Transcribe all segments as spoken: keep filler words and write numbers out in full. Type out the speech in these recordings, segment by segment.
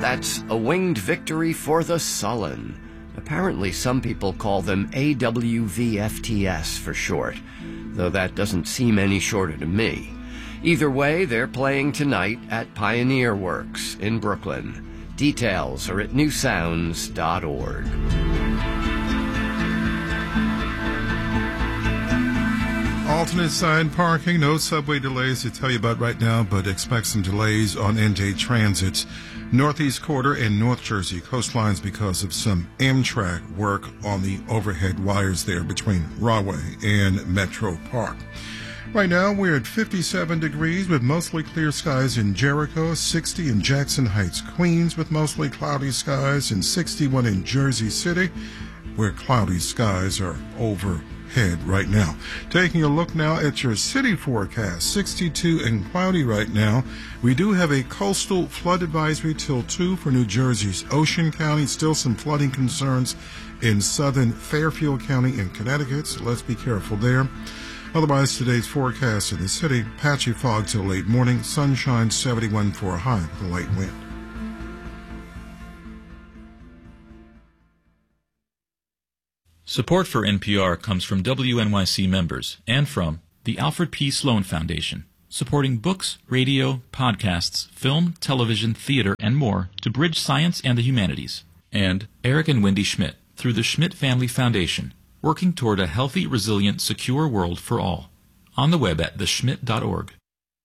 That's a winged victory for the sullen. Apparently some people call them A W V F T S for short, though that doesn't seem any shorter to me. Either way, they're playing tonight at Pioneer Works in Brooklyn. Details are at new sounds dot org. Alternate side parking, no subway delays to tell you about right now, but expect some delays on N J Transit's Northeast Quarter and North Jersey coastlines because of some Amtrak work on the overhead wires there between Rahway and Metro Park. Right now, we're at fifty-seven degrees with mostly clear skies in Jericho, sixty in Jackson Heights, Queens with mostly cloudy skies, and sixty-one in Jersey City, where cloudy skies are overhead right now. Taking a look now at your city forecast, sixty-two and cloudy right now. We do have a coastal flood advisory till two for New Jersey's Ocean County. Still some flooding concerns in southern Fairfield County in Connecticut, so let's be careful there. Otherwise, today's forecast in the city, patchy fog till late morning, sunshine seventy-one for a high with a light wind. Support for N P R comes from W N Y C members and from the Alfred P. Sloan Foundation, supporting books, radio, podcasts, film, television, theater, and more to bridge science and the humanities. And Eric and Wendy Schmidt through the Schmidt Family Foundation, working toward a healthy, resilient, secure world for all. On the web at the schmidt dot org.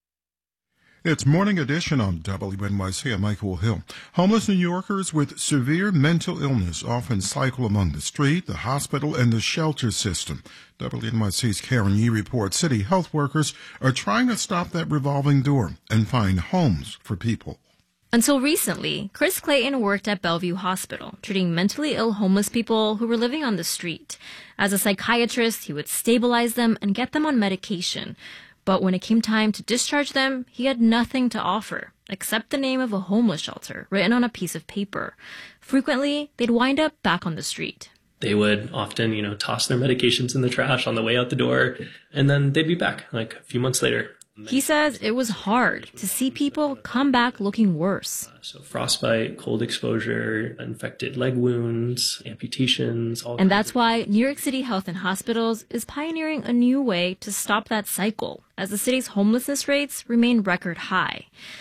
It's Morning Edition on W N Y C. I'm Michael Hill. Homeless New Yorkers with severe mental illness often cycle among the street, the hospital, and the shelter system. W N Y C's Karen Yee reports city health workers are trying to stop that revolving door and find homes for people. Until recently, Chris Clayton worked at Bellevue Hospital, treating mentally ill homeless people who were living on the street. As a psychiatrist, he would stabilize them and get them on medication. But when it came time to discharge them, he had nothing to offer, except the name of a homeless shelter written on a piece of paper. Frequently, they'd wind up back on the street. They would often, you know, toss their medications in the trash on the way out the door, and then they'd be back, like, a few months later. He says it was hard to see people come back looking worse. Uh, so frostbite, cold exposure, infected leg wounds, amputations. All and that's why New York City Health and Hospitals is pioneering a new way to stop that cycle, as the city's homelessness rates remain record high.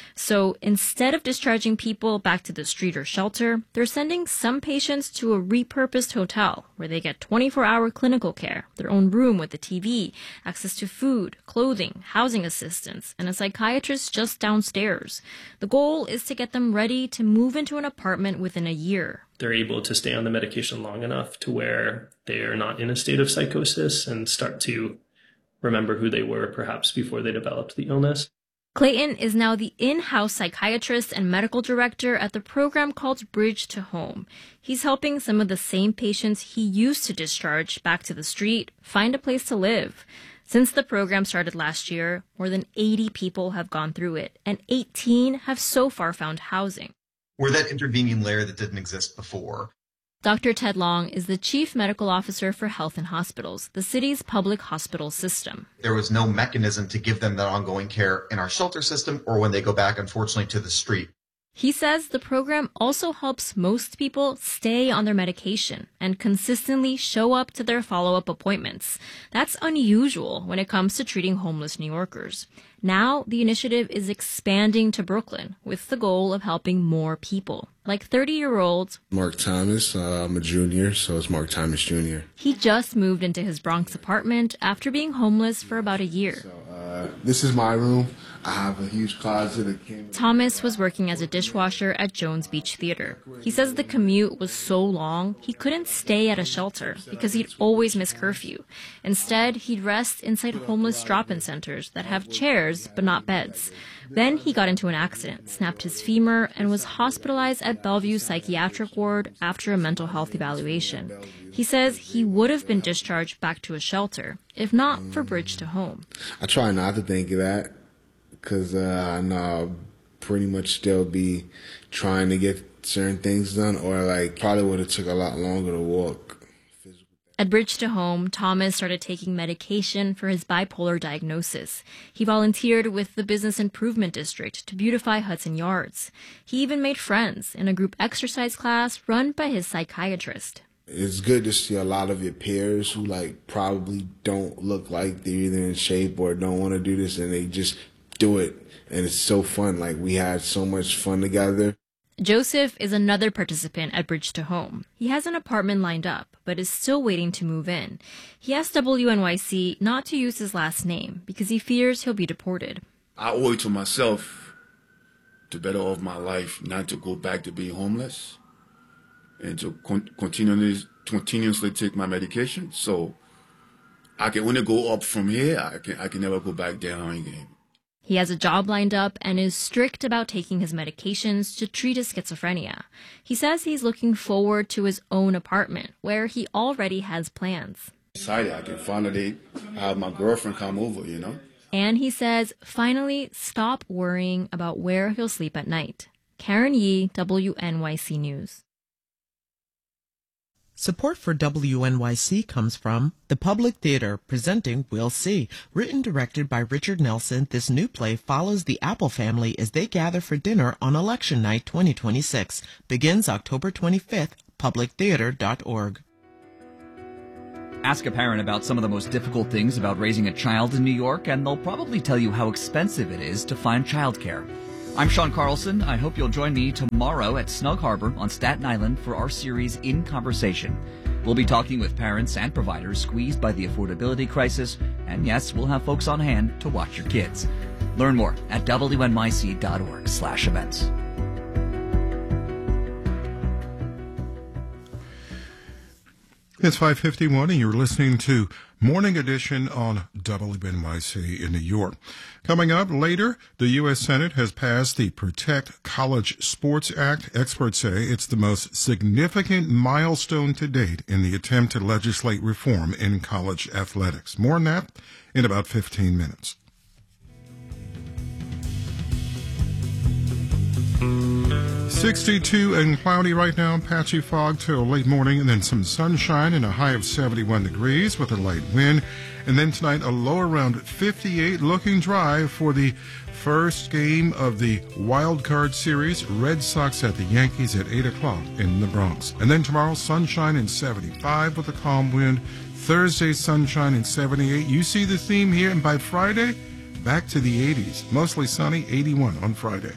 So instead of discharging people back to the street or shelter, they're sending some patients to a repurposed hotel where they get twenty-four hour clinical care, their own room with a T V, access to food, clothing, housing assistance, and a psychiatrist just downstairs. The goal is to get them ready to move into an apartment within a year. They're able to stay on the medication long enough to where they are not in a state of psychosis and start to remember who they were perhaps before they developed the illness. Clayton is now the in-house psychiatrist and medical director at the program called Bridge to Home. He's helping some of the same patients he used to discharge back to the street find a place to live. Since the program started last year, more than eighty people have gone through it, and eighteen have so far found housing. We're that intervening layer that didn't exist before. Doctor Ted Long is the Chief Medical Officer for Health and Hospitals, the city's public hospital system. There was no mechanism to give them that ongoing care in our shelter system or when they go back, unfortunately, to the street. He says the program also helps most people stay on their medication and consistently show up to their follow-up appointments. That's unusual when it comes to treating homeless New Yorkers. Now, the initiative is expanding to Brooklyn with the goal of helping more people, like thirty-year-old Mark Thomas. Uh, I'm a junior, so it's Mark Thomas Junior He just moved into his Bronx apartment after being homeless for about a year. So, uh, this is my room. I have a huge closet that came. Thomas was working as a dishwasher at Jones Beach Theater. He says the commute was so long, he couldn't stay at a shelter because he'd always miss curfew. Instead, he'd rest inside homeless drop-in centers that have chairs but not beds. Then he got into an accident, snapped his femur, and was hospitalized at Bellevue Psychiatric Ward after a mental health evaluation. He says he would have been discharged back to a shelter, if not for Bridge to Home. I try not to think of that, because uh, I know I'll pretty much still be trying to get certain things done, or like probably would have took a lot longer to walk. At Bridge to Home, Thomas started taking medication for his bipolar diagnosis. He volunteered with the Business Improvement District to beautify Hudson Yards. He even made friends in a group exercise class run by his psychiatrist. It's good to see a lot of your peers who like probably don't look like they're either in shape or don't want to do this, and they just do it. And it's so fun. Like, we had so much fun together. Joseph is another participant at Bridge to Home. He has an apartment lined up, but is still waiting to move in. He asked W N Y C not to use his last name because he fears he'll be deported. I owe it to myself to better off my life, not to go back to being homeless, and to con- continually, continuously take my medication. So I can only go up from here. I can, I can never go back down again. He has a job lined up and is strict about taking his medications to treat his schizophrenia. He says he's looking forward to his own apartment, where he already has plans. Excited I can finally have my girlfriend come over, you know? And he says, finally, stop worrying about where he'll sleep at night. Karen Yee, W N Y C News. Support for W N Y C comes from the Public Theater, presenting We'll See. Written and directed by Richard Nelson, this new play follows the Apple family as they gather for dinner on Election Night twenty twenty-six. Begins October twenty-fifth, public theater dot org. Ask a parent about some of the most difficult things about raising a child in New York, and they'll probably tell you how expensive it is to find childcare. I'm Sean Carlson. I hope you'll join me tomorrow at Snug Harbor on Staten Island for our series In Conversation. We'll be talking with parents and providers squeezed by the affordability crisis, and yes, we'll have folks on hand to watch your kids. Learn more at W N Y C dot org slash events. It's five fifty-one, and you're listening to Morning Edition on W N Y C in New York. Coming up later, the U S Senate has passed the Protect College Sports Act. Experts say it's the most significant milestone to date in the attempt to legislate reform in college athletics. More on that in about fifteen minutes. sixty-two and cloudy right now, patchy fog till late morning, and then some sunshine and a high of seventy-one degrees with a light wind. And then tonight, a low around fifty-eight, looking dry for the first game of the Wild Card Series. Red Sox at the Yankees at eight o'clock in the Bronx. And then tomorrow, sunshine and seventy-five with a calm wind. Thursday, sunshine and seventy-eight. You see the theme here, and by Friday, back to the eighties. Mostly sunny, eighty-one on Friday.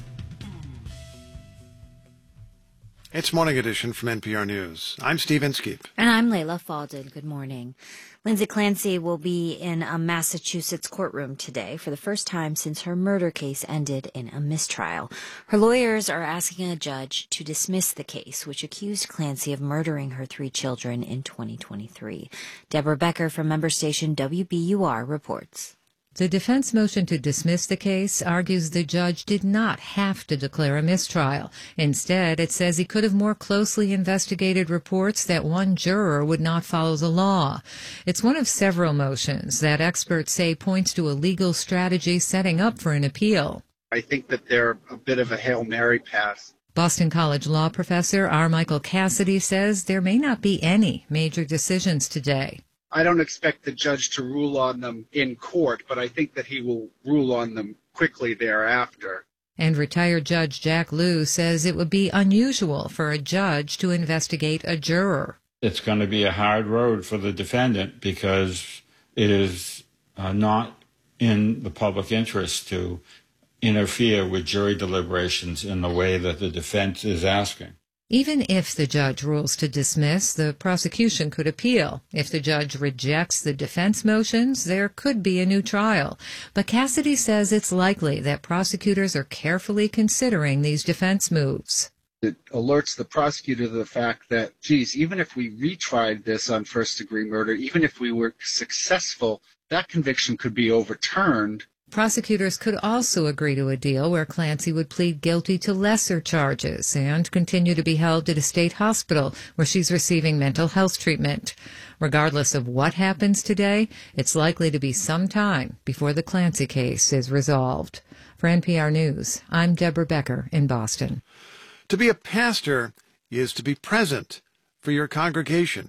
It's Morning Edition from N P R News. I'm Steve Inskeep. And I'm Layla Faldin. Good morning. Lindsay Clancy will be in a Massachusetts courtroom today for the first time since her murder case ended in a mistrial. Her lawyers are asking a judge to dismiss the case, which accused Clancy of murdering her three children in twenty twenty-three. Deborah Becker from member station W B U R reports. The defense motion to dismiss the case argues the judge did not have to declare a mistrial. Instead, it says he could have more closely investigated reports that one juror would not follow the law. It's one of several motions that experts say points to a legal strategy setting up for an appeal. I think that they're a bit of a Hail Mary pass. Boston College law professor R. Michael Cassidy says there may not be any major decisions today. I don't expect the judge to rule on them in court, but I think that he will rule on them quickly thereafter. And retired Judge Jack Lew says it would be unusual for a judge to investigate a juror. It's going to be a hard road for the defendant because it is uh, not in the public interest to interfere with jury deliberations in the way that the defense is asking. Even if the judge rules to dismiss, the prosecution could appeal. If the judge rejects the defense motions, there could be a new trial. But Cassidy says it's likely that prosecutors are carefully considering these defense moves. It alerts the prosecutor to the fact that, geez, even if we retried this on first-degree murder, even if we were successful, that conviction could be overturned. Prosecutors could also agree to a deal where Clancy would plead guilty to lesser charges and continue to be held at a state hospital where she's receiving mental health treatment. Regardless of what happens today, it's likely to be some time before the Clancy case is resolved. For N P R News, I'm Deborah Becker in Boston. To be a pastor is to be present for your congregation.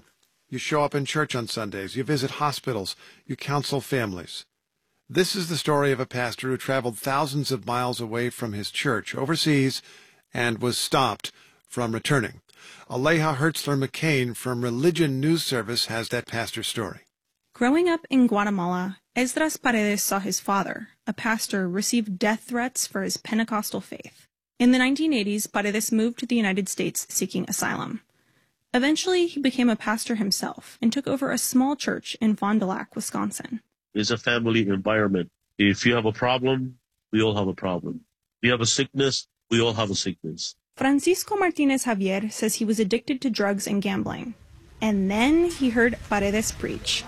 You show up in church on Sundays. You visit hospitals. You counsel families. This is the story of a pastor who traveled thousands of miles away from his church overseas and was stopped from returning. Aleja Hertzler-McCain from Religion News Service has that pastor's story. Growing up in Guatemala, Esdras Paredes saw his father, a pastor, receive death threats for his Pentecostal faith. In the nineteen eighties, Paredes moved to the United States seeking asylum. Eventually, he became a pastor himself and took over a small church in Fond du Lac, Wisconsin. It's a family environment. If you have a problem, we all have a problem. If you have a sickness, we all have a sickness. Francisco Martinez Javier says he was addicted to drugs and gambling. And then he heard Paredes preach.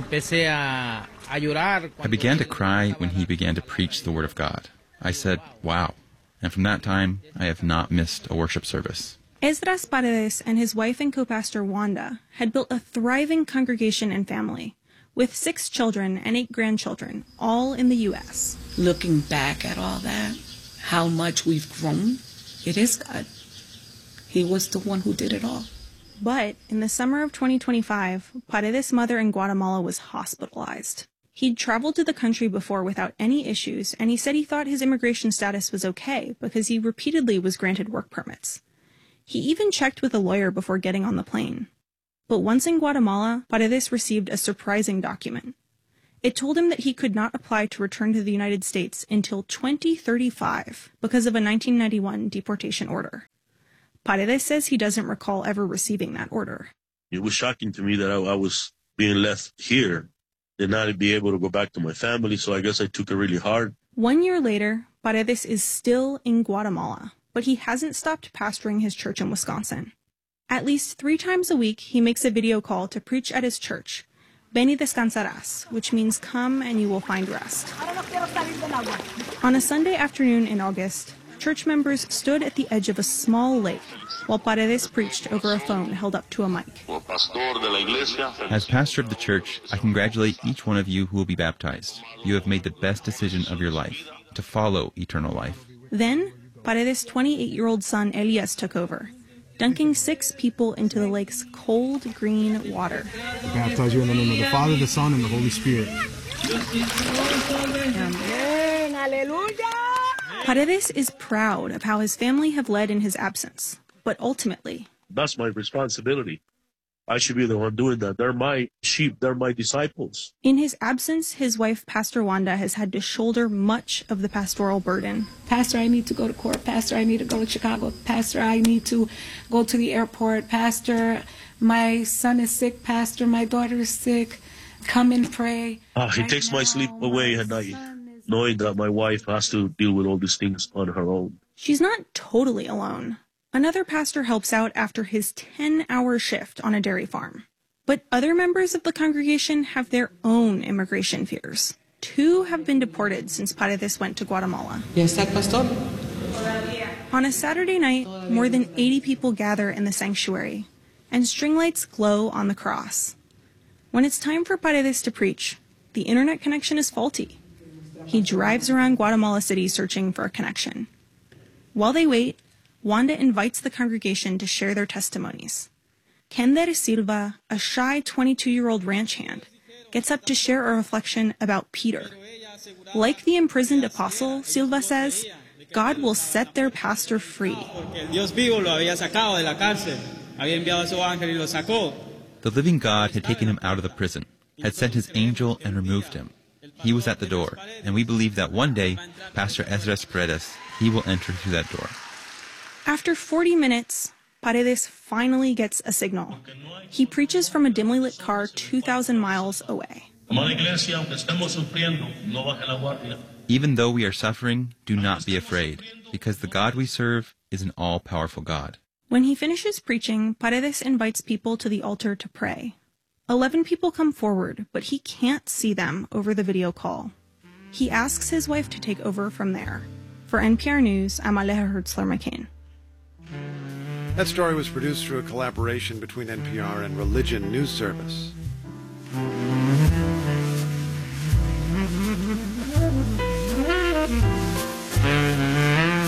I began to cry when he began to preach the Word of God. I said, wow. And from that time, I have not missed a worship service. Esdras Paredes and his wife and co-pastor Wanda had built a thriving congregation and family, with six children and eight grandchildren, all in the U S Looking back at all that, how much we've grown, it is God. He was the one who did it all. But in the summer of twenty twenty-five, Paredes' mother in Guatemala was hospitalized. He'd traveled to the country before without any issues, and he said he thought his immigration status was okay because he repeatedly was granted work permits. He even checked with a lawyer before getting on the plane. But once in Guatemala, Paredes received a surprising document. It told him that he could not apply to return to the United States until twenty thirty-five because of a nineteen ninety-one deportation order. Paredes says he doesn't recall ever receiving that order. It was shocking to me that I, I was being left here and not be able to go back to my family, so I guess I took it really hard. One year later, Paredes is still in Guatemala, but he hasn't stopped pastoring his church in Wisconsin. At least three times a week, he makes a video call to preach at his church, Ven y descansarás, which means come and you will find rest. On a Sunday afternoon in August, church members stood at the edge of a small lake while Paredes preached over a phone held up to a mic. As pastor of the church, I congratulate each one of you who will be baptized. You have made the best decision of your life, to follow eternal life. Then, Paredes' twenty-eight-year-old son Elias took over, dunking six people into the lake's cold green water. I baptize you in the name of the Father, the Son, and the Holy Spirit. Paredes is proud of how his family have led in his absence, but ultimately, that's my responsibility. I should be the one doing that. They're my sheep. They're my disciples. In his absence, his wife, Pastor Wanda, has had to shoulder much of the pastoral burden. Pastor, I need to go to court. Pastor, I need to go to Chicago. Pastor, I need to go to the airport. Pastor, my son is sick. Pastor, my daughter is sick. Come and pray. Ah, it right takes now, my sleep away at night, knowing that my wife has to deal with all these things on her own. She's not totally alone. Another pastor helps out after his ten-hour shift on a dairy farm. But other members of the congregation have their own immigration fears. Two have been deported since Paredes went to Guatemala. Yes, Pastor. On a Saturday night, more than eighty people gather in the sanctuary, and string lights glow on the cross. When it's time for Paredes to preach, the internet connection is faulty. He drives around Guatemala City searching for a connection. While they wait, Wanda invites the congregation to share their testimonies. Kender Silva, a shy twenty-two-year-old ranch hand, gets up to share a reflection about Peter. Like the imprisoned apostle, Silva says, God will set their pastor free. The living God had taken him out of the prison, had sent his angel and removed him. He was at the door, and we believe that one day, Pastor Esdras Paredes, he will enter through that door. After forty minutes, Paredes finally gets a signal. He preaches from a dimly lit car two thousand miles away. Even though we are suffering, do not be afraid, because the God we serve is an all-powerful God. When he finishes preaching, Paredes invites people to the altar to pray. Eleven people come forward, but he can't see them over the video call. He asks his wife to take over from there. For N P R News, I'm Aleja Hertzler-McCain. That story was produced through a collaboration between N P R and Religion News Service.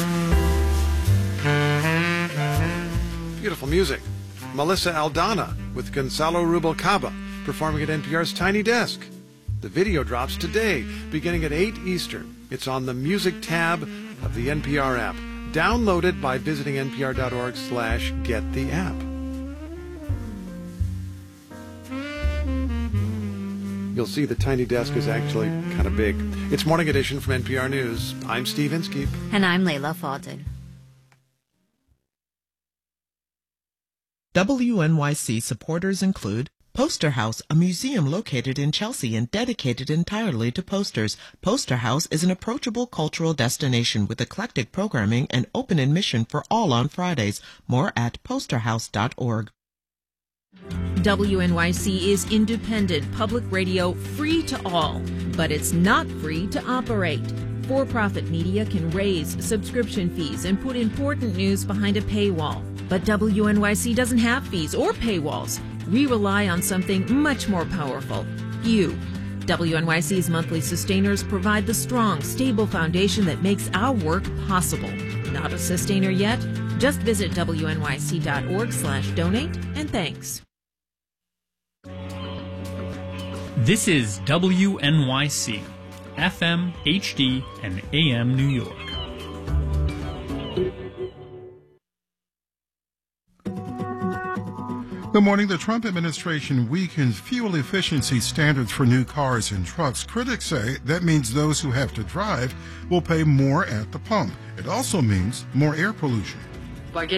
Beautiful music. Melissa Aldana with Gonzalo Rubalcaba performing at N P R's Tiny Desk. The video drops today, beginning at eight Eastern. It's on the Music tab of the N P R app. Download it by visiting npr.org slash get the app. You'll see the Tiny Desk is actually kind of big. It's Morning Edition from N P R News. I'm Steve Inskeep. And I'm Layla Fadel. W N Y C supporters include Poster House, a museum located in Chelsea and dedicated entirely to posters. Poster House is an approachable cultural destination with eclectic programming and open admission for all on Fridays. More at poster house dot org. W N Y C is independent public radio, free to all, but it's not free to operate. For-profit media can raise subscription fees and put important news behind a paywall. But W N Y C doesn't have fees or paywalls. We rely on something much more powerful, you. W N Y C's monthly sustainers provide the strong, stable foundation that makes our work possible. Not a sustainer yet? Just visit W N Y C dot org slash donate and thanks. This is W N Y C, F M, H D, and A M New York. Good morning. The Trump administration weakens fuel efficiency standards for new cars and trucks. Critics say that means those who have to drive will pay more at the pump. It also means more air pollution.